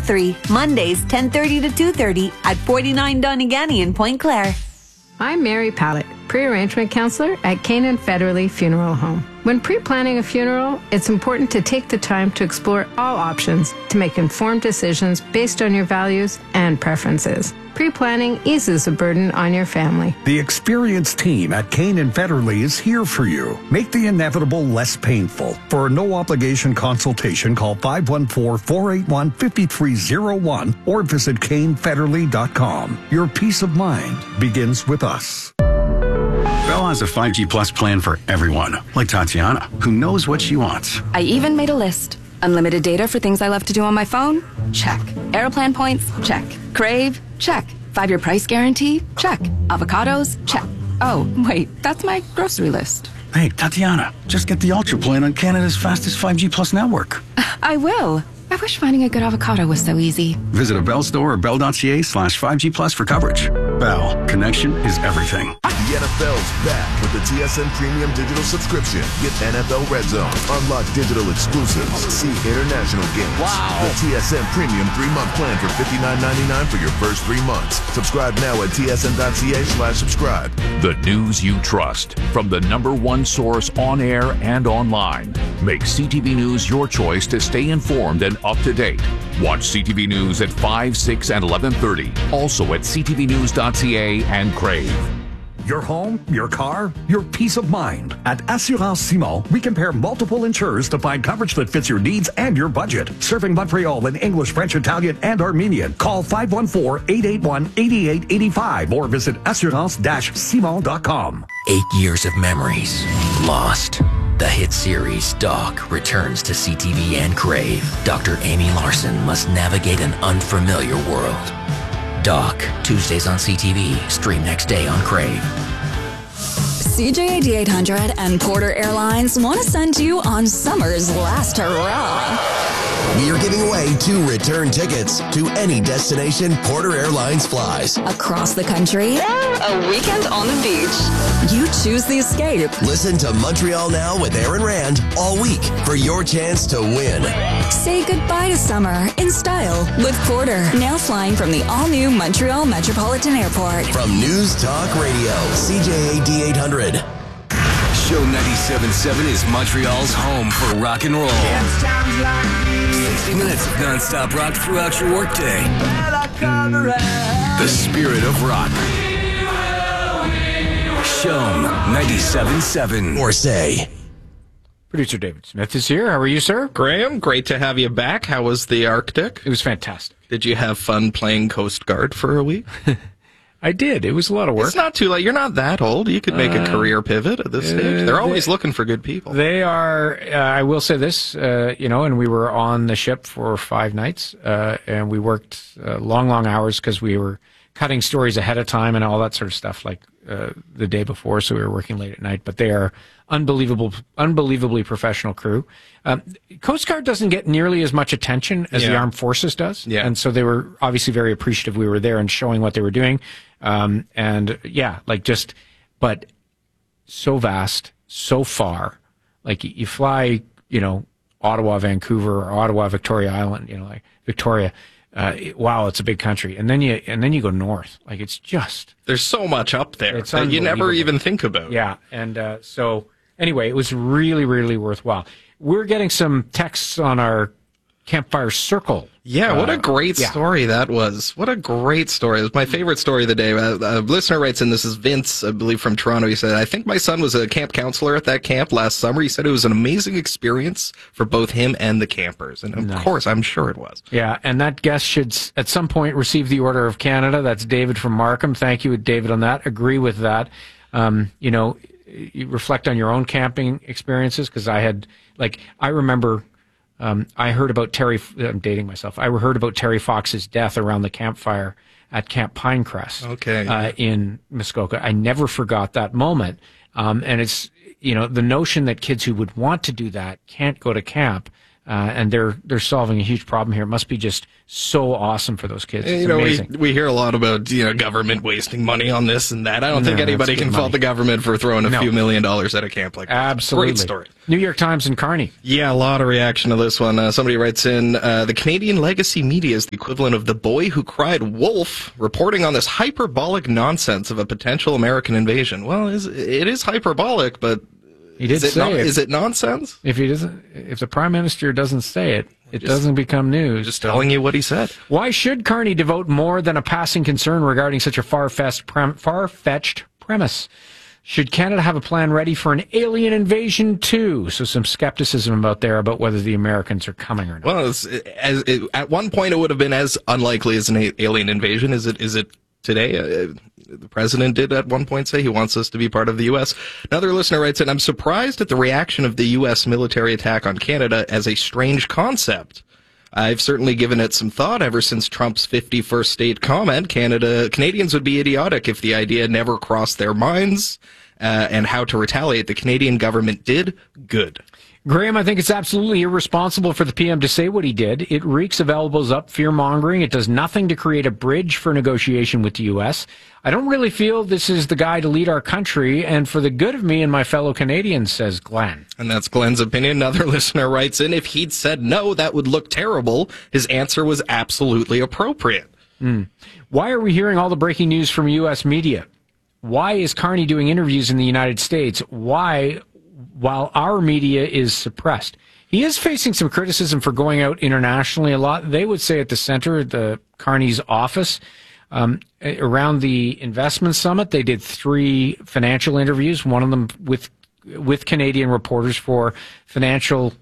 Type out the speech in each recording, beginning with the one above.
3, Mondays 10:30 to 2:30 at 49 Donegal in Point Clare. I'm Mary Pallett, pre-arrangement counselor at Canaan Federally Funeral Home. When pre-planning a funeral, it's important to take the time to explore all options to make informed decisions based on your values and preferences. Pre-planning eases the burden on your family. The experienced team at Canaan Federally is here for you. Make the inevitable less painful. For a no-obligation consultation, call 514-481-5301 or visit canefederally.com. Your peace of mind begins with us. Bell has a 5G Plus plan for everyone, like Tatiana, who knows what she wants. I even made a list. Unlimited data for things I love to do on my phone? Check. Aeroplan points? Check. Crave? Check. 5-year price guarantee? Check. Avocados? Check. Oh, wait, that's my grocery list. Hey, Tatiana, just get the Ultra plan on Canada's fastest 5G Plus network. I will. I wish finding a good avocado was so easy. Visit a Bell store or bell.ca/5G Plus for coverage. Bell, connection is everything. The NFL's back with the TSN Premium Digital subscription. Get NFL Red Zone, unlock digital exclusives, see international games. Wow! The TSN Premium 3-month plan for $59.99 for your first 3 months. Subscribe now at tsn.ca/subscribe. The news you trust from the #1 source on air and online. Make CTV News your choice to stay informed and up to date. Watch CTV News at 5, 6, and 11:30. Also at ctvnews.ca and Crave. Your home, your car, your peace of mind. At Assurance Simon, we compare multiple insurers to find coverage that fits your needs and your budget. Serving Montreal in English, French, Italian, and Armenian. Call 514-881-8885 or visit assurance-simon.com. 8 years of memories lost. The hit series Doc returns to CTV and Crave. Dr. Amy Larson must navigate an unfamiliar world. Doc, Tuesdays on CTV, stream next day on Crave. CJAD 800 and Porter Airlines want to send you on summer's last hurrah. We are giving away 2 return tickets to any destination Porter Airlines flies. Across the country, A weekend on the beach. you choose the escape. Listen to Montreal Now with Aaron Rand all week for your chance to win. Say goodbye to summer in style with Porter. Now flying from the all-new Montreal Metropolitan Airport. From News Talk Radio, CJAD 800. Show 97.7 is Montreal's home for rock and roll. 60 minutes of non-stop rock throughout your workday. The spirit of rock. Show 97.7. Or say. Producer David Smith is here. How are you, sir? Graham, great to have you back. How was the Arctic? It was fantastic. Did you have fun playing Coast Guard for a week? I did. It was a lot of work. It's not too late. You're not that old. You could make a career pivot at this stage. They're always looking for good people. They are. I will say this, and we were on the ship for 5 nights, and we worked long hours because we were cutting stories ahead of time and all that sort of stuff, like the day before, so we were working late at night. But they are unbelievably professional crew. Coast Guard doesn't get nearly as much attention as the Armed Forces does, and so they were obviously very appreciative we were there and showing what they were doing. But so vast, so far. Like you fly, Ottawa, Vancouver, or Ottawa, Victoria Island, like Victoria. Wow, it's a big country, and then you go north. Like it's just there's so much up there that you never even think about. Yeah, and so anyway, it was really, really worthwhile. We're getting some texts on our Campfire Circle. Yeah, what a great story that was. What a great story. It was my favorite story of the day. A listener writes in, this is Vince, I believe from Toronto. He said, I think my son was a camp counselor at that camp last summer. He said it was an amazing experience for both him and the campers. And of course, I'm sure it was. Yeah, and that guest should at some point receive the Order of Canada. That's David from Markham. Thank you, David, on that. Agree with that. You reflect on your own camping experiences, because I remember... I heard about I'm dating myself. I heard about Terry Fox's death around the campfire at Camp Pinecrest. Okay. In Muskoka. I never forgot that moment. And it's, the notion that kids who would want to do that can't go to camp, And they're solving a huge problem here. It must be just so awesome for those kids. It's amazing. We hear a lot about government wasting money on this and that. I don't think anybody can fault the government for throwing a few $1 million at a camp like that. Absolutely. Great story. New York Times and Carney. Yeah, a lot of reaction to this one. Somebody writes in, the Canadian legacy media is the equivalent of the boy who cried wolf, reporting on this hyperbolic nonsense of a potential American invasion. Well, it is hyperbolic, but he did say it. Is it nonsense? If the Prime Minister doesn't say it, it doesn't become news. Just telling you what he said. Why should Carney devote more than a passing concern regarding such a far-fetched premise? Should Canada have a plan ready for an alien invasion too? So some skepticism about whether the Americans are coming or not. Well, at one point it would have been as unlikely as an alien invasion. Is it today? The president did at one point say he wants us to be part of the U.S. Another listener writes in, I'm surprised at the reaction of the U.S. military attack on Canada as a strange concept. I've certainly given it some thought ever since Trump's 51st state comment. Canadians would be idiotic if the idea never crossed their minds, and how to retaliate. The Canadian government did good. Graham, I think it's absolutely irresponsible for the PM to say what he did. It reeks of elbows up fear-mongering. It does nothing to create a bridge for negotiation with the U.S. I don't really feel this is the guy to lead our country, and for the good of me and my fellow Canadians, says Glenn. And that's Glenn's opinion. Another listener writes in, if he'd said no, that would look terrible. His answer was absolutely appropriate. Why are we hearing all the breaking news from U.S. media? Why is Carney doing interviews in the United States? Why, while our media is suppressed? He is facing some criticism for going out internationally a lot. They would say at the center, the Carney's office, around the investment summit, they did 3 financial interviews, one of them with Canadian reporters for financial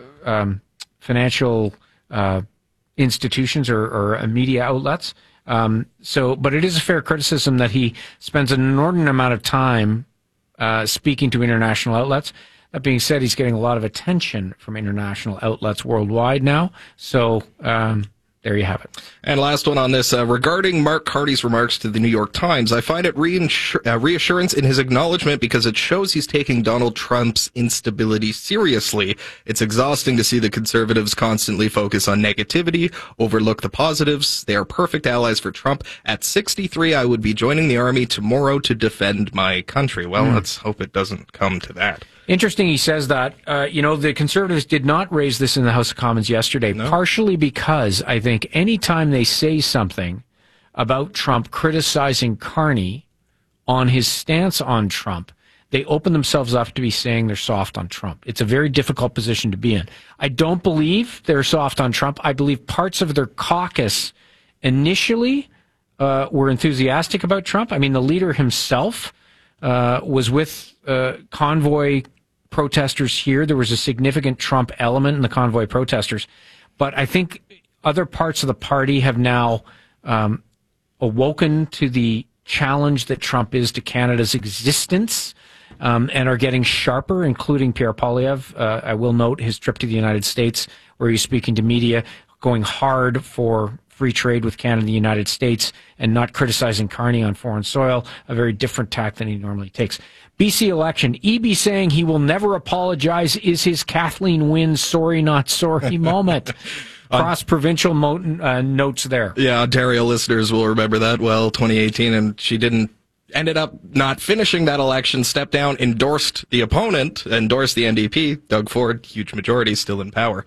institutions or media outlets. But it is a fair criticism that he spends an inordinate amount of time speaking to international outlets. That being said, he's getting a lot of attention from international outlets worldwide now. So there you have it. And last one on this, regarding Mark Carney's remarks to the New York Times, I find it reassurance in his acknowledgement because it shows he's taking Donald Trump's instability seriously. It's exhausting to see the conservatives constantly focus on negativity, overlook the positives. They are perfect allies for Trump. At 63, I would be joining the army tomorrow to defend my country. Well, let's hope it doesn't come to that. Interesting he says that. The Conservatives did not raise this in the House of Commons yesterday, partially because I think any time they say something about Trump criticizing Carney on his stance on Trump, they open themselves up to be saying they're soft on Trump. It's a very difficult position to be in. I don't believe they're soft on Trump. I believe parts of their caucus initially were enthusiastic about Trump. I mean, the leader himself was with convoy protesters here. There was a significant Trump element in the convoy protesters. But I think other parts of the party have now awoken to the challenge that Trump is to Canada's existence and are getting sharper, including Pierre Poilievre. I will note his trip to the United States where he's speaking to media, going hard for free trade with Canada and the United States and not criticizing Carney on foreign soil, a very different tack than he normally takes. BC election, EB saying he will never apologize is his Kathleen Wynne sorry not sorry moment. Cross-provincial notes there. Yeah, Ontario listeners will remember that well, 2018, and she ended up not finishing that election, stepped down, endorsed the opponent, endorsed the NDP, Doug Ford, huge majority, still in power.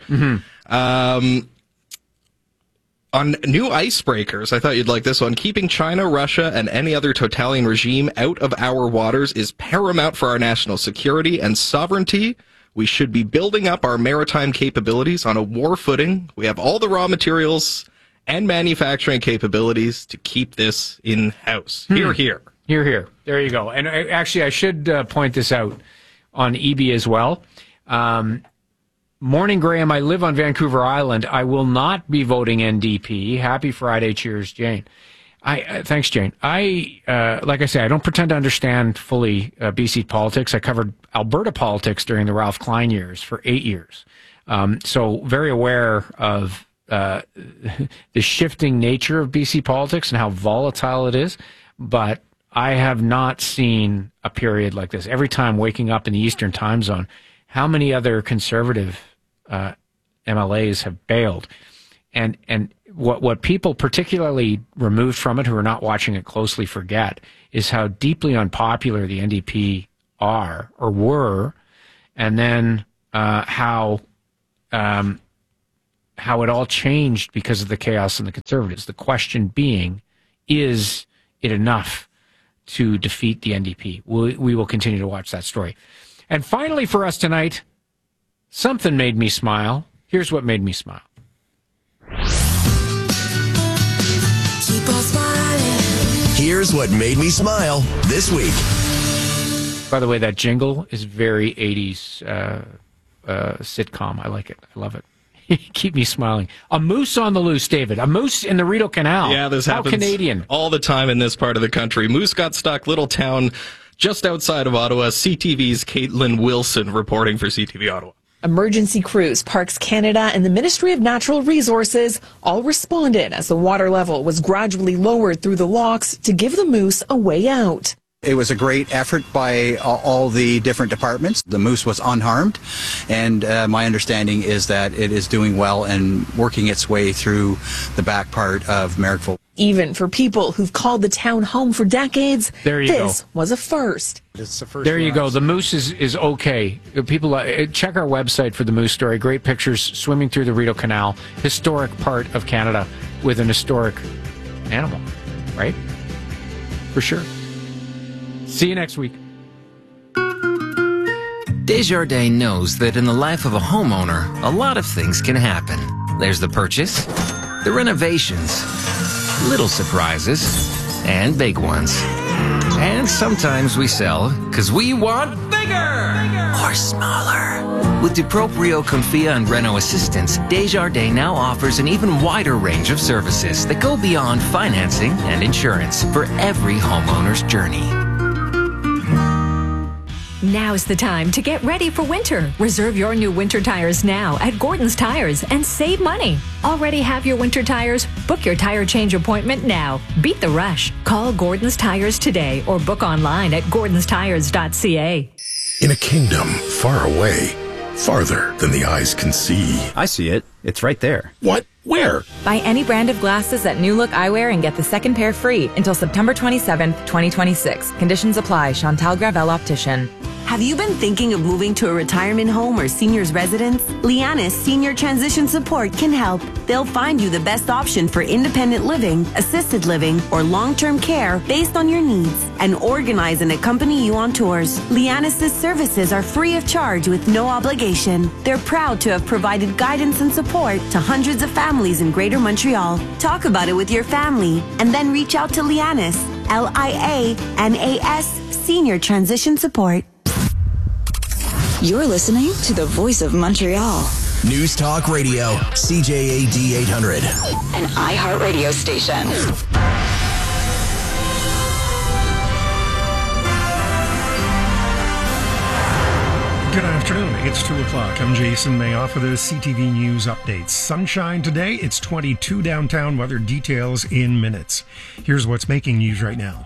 On new icebreakers, I thought you'd like this one. Keeping China, Russia, and any other totalitarian regime out of our waters is paramount for our national security and sovereignty. We should be building up our maritime capabilities on a war footing. We have all the raw materials and manufacturing capabilities to keep this in-house. Hear, hear. Hear, hear. There you go. And actually, I should point this out on EB as well. Morning, Graham. I live on Vancouver Island. I will not be voting NDP. Happy Friday. Cheers, Jane. Thanks, Jane. Like I say, I don't pretend to understand fully BC politics. I covered Alberta politics during the Ralph Klein years for 8 years. So very aware of the shifting nature of BC politics and how volatile it is. But I have not seen a period like this. Every time waking up in the Eastern time zone, how many other conservative MLAs have bailed. And what people particularly removed from it who are not watching it closely forget is how deeply unpopular the NDP are or were, and then how it all changed because of the chaos in the Conservatives. The question being, is it enough to defeat the NDP? We will continue to watch that story. And finally for us tonight, something made me smile. Here's what made me smile. Keep on smiling. Here's what made me smile this week. By the way, that jingle is very 80s sitcom. I like it. I love it. Keep me smiling. A moose on the loose, David. A moose in the Rideau Canal. Yeah, this happens Canadian. all the time in this part of the country. Moose got stuck, little town just outside of Ottawa. CTV's Caitlin Wilson reporting for CTV Ottawa. Emergency crews, Parks Canada, and the Ministry of Natural Resources all responded as the water level was gradually lowered through the locks to give the moose a way out. It was a great effort by all the different departments. The moose was unharmed, and my understanding is that it is doing well and working its way through the back part of Merrickville. Even for people who've called the town home for decades, this was a first. It's the first. There you go. The moose is okay. People, check our website for the moose story. Great pictures swimming through the Rideau Canal, historic part of Canada with an historic animal, right? For sure. See you next week. Desjardins knows that in the life of a homeowner, a lot of things can happen. There's the purchase, the renovations, little surprises, and big ones. And sometimes we sell because we want bigger or smaller. With DuProprio, Confia, and Reno Assistance, Desjardins now offers an even wider range of services that go beyond financing and insurance for every homeowner's journey. Now's the time to get ready for winter. Reserve your new winter tires now at Gordon's Tires and save money. Already have your winter tires? Book your tire change appointment now. Beat the rush. Call Gordon's Tires today or book online at gordonstires.ca. In a kingdom far away, farther than the eyes can see. I see it. It's right there. What? Where? Buy any brand of glasses at New Look Eyewear and get the second pair free until September 27th, 2026. Conditions apply. Chantal Gravel Optician. Have you been thinking of moving to a retirement home or senior's residence? Lianis Senior Transition Support can help. They'll find you the best option for independent living, assisted living, or long-term care based on your needs and organize and accompany you on tours. Lianis' services are free of charge with no obligation. They're proud to have provided guidance and support to hundreds of families in Greater Montreal. Talk about it with your family and then reach out to Lianis, Lianas Senior Transition Support. You're listening to the Voice of Montreal. News Talk Radio, CJAD 800. An iHeartRadio station. Good afternoon. It's 2 o'clock. I'm Jason Mayoff for the CTV News updates. Sunshine today. It's 22 downtown. Weather details in minutes. Here's what's making news right now.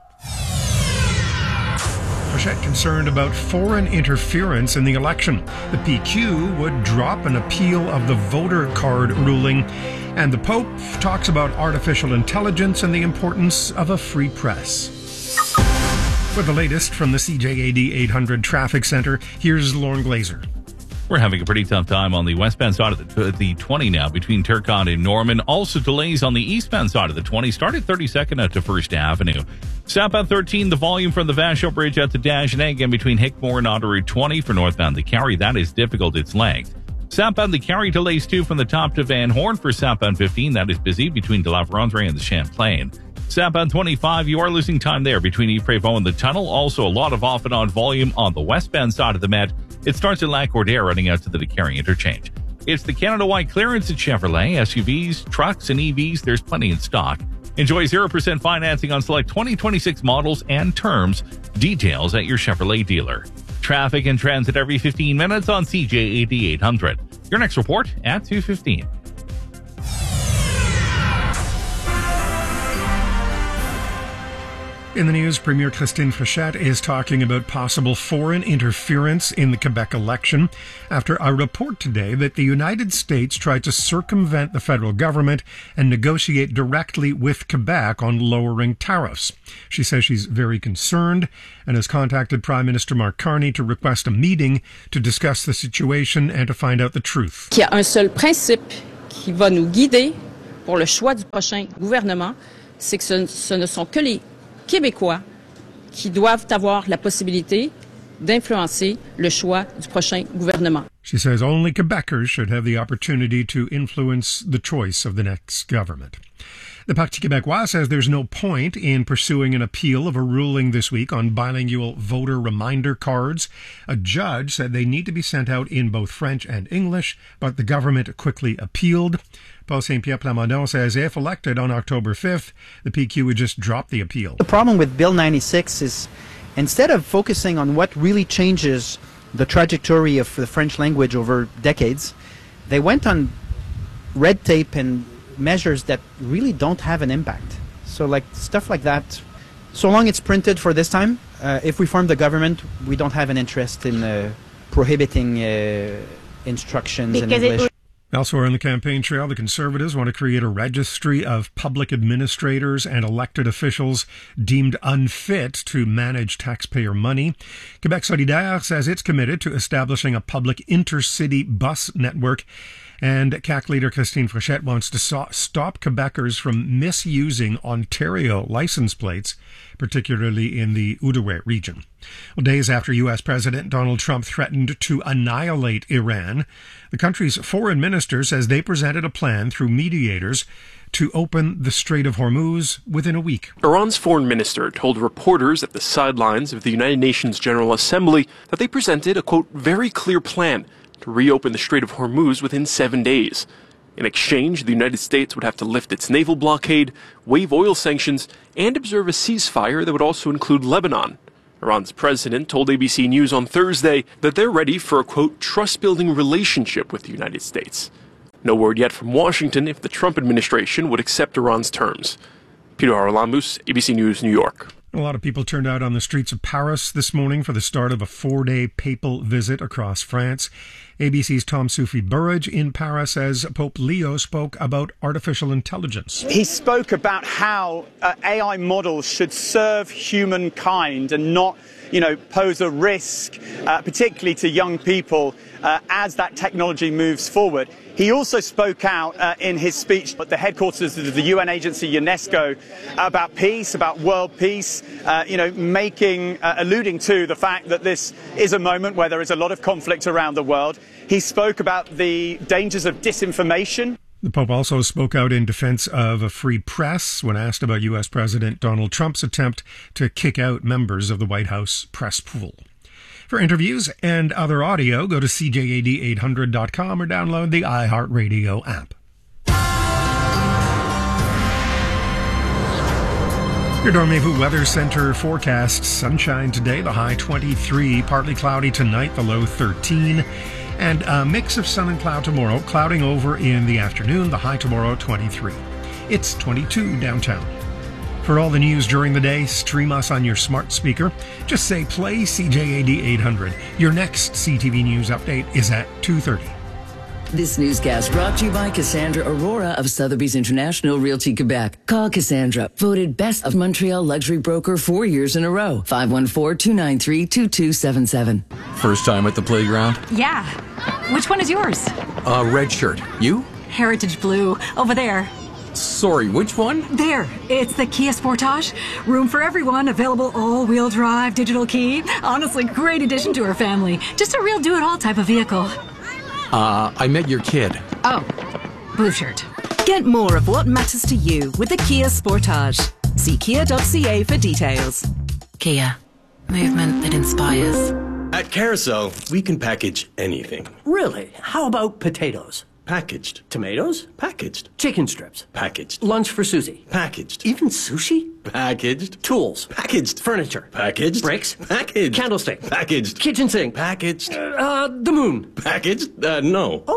Hachette concerned about foreign interference in the election. The PQ would drop an appeal of the voter card ruling. And the Pope talks about artificial intelligence and the importance of a free press. For the latest from the CJAD 800 Traffic Center, here's Lauren Glazer. We're having a pretty tough time on the westbound side of the 20 now between Turcotte and Norman. Also delays on the eastbound side of the 20. Start at 32nd out to First Avenue. Southbound 13, the volume from the Vachon Bridge out to Dagenet. Again, between Hickmore and Autoroute 20 for northbound the Carry. That is difficult. It's length. Southbound the Carry delays too from the top to Van Horn for southbound 15. That is busy between De La Vérendrye and the Champlain. Southbound 25, you are losing time there between Yves-Prévost and the tunnel. Also, a lot of off and on volume on the westbound side of the Met. It starts at Lac-Cordaire running out to the DeCarry interchange. It's the Canada Wide clearance at Chevrolet. SUVs, trucks, and EVs, there's plenty in stock. Enjoy 0% financing on select 2026 models and terms. Details at your Chevrolet dealer. Traffic and transit every 15 minutes on CJAD 800. Your next report at 2:15. In the news, Premier Christine Frechette is talking about possible foreign interference in the Quebec election after a report today that the United States tried to circumvent the federal government and negotiate directly with Quebec on lowering tariffs. She says she's very concerned and has contacted Prime Minister Mark Carney to request a meeting to discuss the situation and to find out the truth. Il y a un seul principe qui va nous guider pour le choix du prochain gouvernement, c'est que ce ne sont que les Québécois qui doivent avoir la possibilité d'influencer le choix du prochain gouvernement. She says only Quebecers should have the opportunity to influence the choice of the next government. The Parti Québécois says there's no point in pursuing an appeal of a ruling this week on bilingual voter reminder cards. A judge said they need to be sent out in both French and English, but the government quickly appealed. Paul Saint-Pierre Plamondon says if elected on October 5th, the PQ would just drop the appeal. The problem with Bill 96 is instead of focusing on what really changes the trajectory of the French language over decades, they went on red tape and measures that really don't have an impact. So like stuff like that, so long it's printed for this time, if we form the government, we don't have an interest in prohibiting instructions in English. Elsewhere on the campaign trail, the Conservatives want to create a registry of public administrators and elected officials deemed unfit to manage taxpayer money. Quebec Solidaire says it's committed to establishing a public intercity bus network. And CAQ leader Christine Frechette wants to stop Quebecers from misusing Ontario license plates, particularly in the Outaouais region. Well, days after U.S. President Donald Trump threatened to annihilate Iran, the country's foreign minister says they presented a plan through mediators to open the Strait of Hormuz within a week. Iran's foreign minister told reporters at the sidelines of the United Nations General Assembly that they presented a, quote, very clear plan to reopen the Strait of Hormuz within 7 days. In exchange, the United States would have to lift its naval blockade, waive oil sanctions, and observe a ceasefire that would also include Lebanon. Iran's president told ABC News on Thursday that they're ready for a, quote, trust-building relationship with the United States. No word yet from Washington if the Trump administration would accept Iran's terms. Peter Haralambous, ABC News, New York. A lot of people turned out on the streets of Paris this morning for the start of a 4-day papal visit across France. ABC's Tom Soufi Burridge in Paris says Pope Leo spoke about artificial intelligence. He spoke about how AI models should serve humankind and not, pose a risk, particularly to young people, as that technology moves forward. He also spoke out in his speech at the headquarters of the UN agency UNESCO about peace, about world peace, alluding to the fact that this is a moment where there is a lot of conflict around the world. He spoke about the dangers of disinformation. The Pope also spoke out in defense of a free press when asked about U.S. President Donald Trump's attempt to kick out members of the White House press pool. For interviews and other audio, go to CJAD800.com or download the iHeartRadio app. Your Dormevu Weather Center forecast: sunshine today, the high 23, partly cloudy tonight, the low 13, and a mix of sun and cloud tomorrow, clouding over in the afternoon, the high tomorrow 23. It's 22 downtown. For all the news during the day, stream us on your smart speaker. Just say play CJAD 800. Your next CTV News update is at 2:30. This newscast brought to you by Cassandra Aurora of Sotheby's International Realty Quebec. Call Cassandra, voted Best of Montreal Luxury Broker 4 years in a row. 514-293-2277. First time at the playground? Yeah. Which one is yours? Red shirt. You? Heritage Blue. Over there. Sorry, which one? There. It's the Kia Sportage. Room for everyone. Available all-wheel drive, digital key. Honestly, great addition to our family. Just a real do-it-all type of vehicle. I met your kid. Oh, blue shirt. Get more of what matters to you with the Kia Sportage. See kia.ca for details. Kia. Movement that inspires. At Carousel, we can package anything. Really? How about potatoes? Packaged. Tomatoes? Packaged. Chicken strips? Packaged. Lunch for Susie? Packaged. Even sushi? Packaged. Tools? Packaged. Furniture? Packaged. Bricks? Packaged. Candlestick? Packaged. Kitchen sink? Packaged. The moon? Packaged? No. Oh,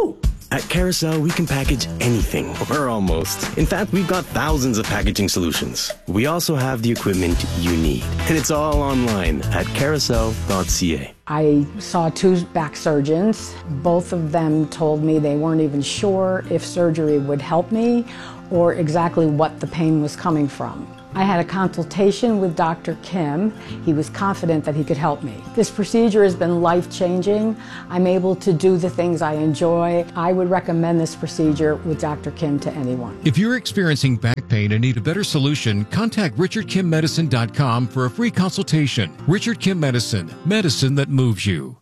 At Carousel, we can package anything, or almost. In fact, we've got thousands of packaging solutions. We also have the equipment you need, and it's all online at carousel.ca. I saw 2 back surgeons. Both of them told me they weren't even sure if surgery would help me or exactly what the pain was coming from. I had a consultation with Dr. Kim. He was confident that he could help me. This procedure has been life-changing. I'm able to do the things I enjoy. I would recommend this procedure with Dr. Kim to anyone. If you're experiencing back pain and need a better solution, contact RichardKimMedicine.com for a free consultation. Richard Kim Medicine, medicine that moves you.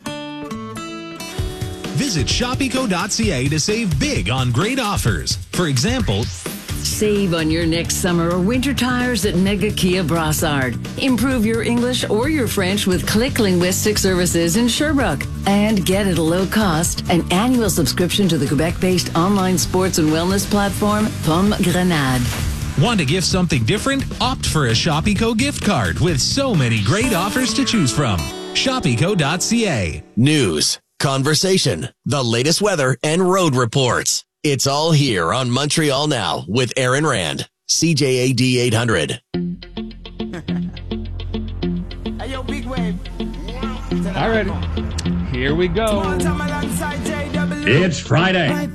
Visit shopeco.ca to save big on great offers. For example, save on your next summer or winter tires at Mega Kia Brassard. Improve your English or your French with Click Linguistic Services in Sherbrooke. And get at a low cost an annual subscription to the Quebec-based online sports and wellness platform Pomme Grenade. Want to gift something different? Opt for a Shopeco gift card with so many great offers to choose from. Shopeco.ca. News, conversation, the latest weather, and road reports. It's all here on Montreal Now with Aaron Rand, CJAD 800. All right, here we go. It's Friday.